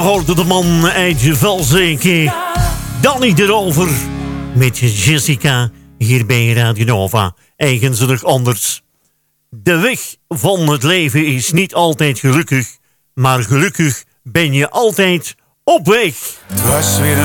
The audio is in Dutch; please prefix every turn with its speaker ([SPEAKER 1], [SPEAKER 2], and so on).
[SPEAKER 1] Hoorde de man uit Valzeke, Danny erover met Jessica hier bij Radio Nova. Eigenzinnig anders. De weg van het leven is niet altijd gelukkig, maar gelukkig ben je altijd op weg. Het was weer